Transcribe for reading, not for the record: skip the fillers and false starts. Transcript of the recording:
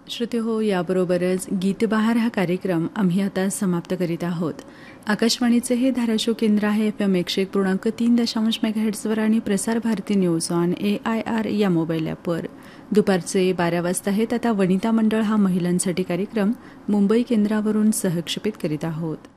श्रोते हो, याबरोबरच गीतबहार हा कार्यक्रम आम्ही आता समाप्त करीत आहोत. आकाशवाणीचे हे धाराशिव केंद्र आहे FM 101.3 मेगाहर्ट्झवर आणि Prasar Bharati news on AIR या मोबाईल ॲपवर. दुपारचे 12 वाजता आहेत. आता वनिता मंडळ हा महिलांसाठी कार्यक्रम मुंबई केंद्रावरून सहक्षेपित करीत आहोत.